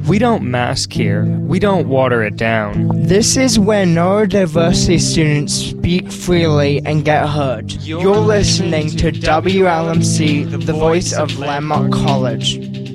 We don't mask here. We don't water it down. This is where neurodiversity students speak freely and get heard. You're listening to WLMC, the voice of Landmark College.